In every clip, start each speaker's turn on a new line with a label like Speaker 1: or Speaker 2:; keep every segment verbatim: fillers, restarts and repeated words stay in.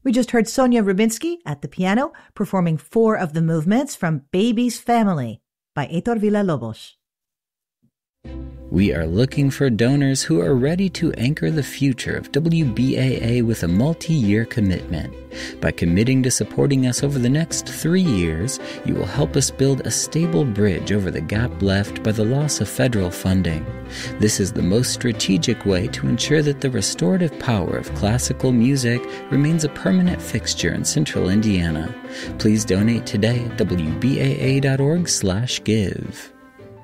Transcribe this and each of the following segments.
Speaker 1: We just heard Sonia Rubinsky at the piano performing four of the movements from Baby's Family by Heitor Villa-Lobos.
Speaker 2: We are looking for donors who are ready to anchor the future of W B A A with a multi-year commitment. By committing to supporting us over the next three years, you will help us build a stable bridge over the gap left by the loss of federal funding. This is the most strategic way to ensure that the restorative power of classical music remains a permanent fixture in central Indiana. Please donate today at W B A A dot org slash give.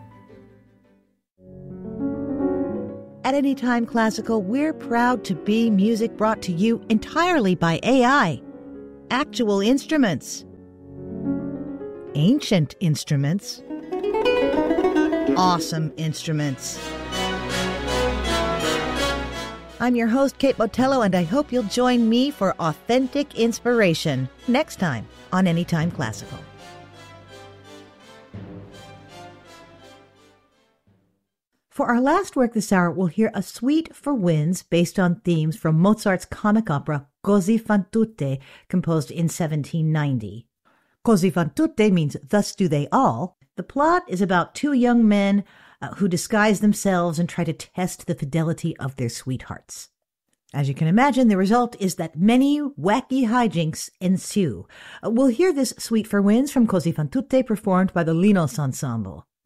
Speaker 1: At Anytime Classical, we're proud to be music brought to you entirely by A I. Actual instruments. Ancient instruments. Awesome instruments. I'm your host, Kate Botello, and I hope you'll join me for authentic inspiration next time on Anytime Classical. For our last work this hour, we'll hear a suite for winds based on themes from Mozart's comic opera Così fan tutte, composed in seventeen ninety. Così fan tutte means thus do they all. The plot is about two young men uh, who disguise themselves and try to test the fidelity of their sweethearts. As you can imagine, the result is that many wacky hijinks ensue. Uh, we'll hear this suite for winds from Così fan tutte performed by the Linos Ensemble.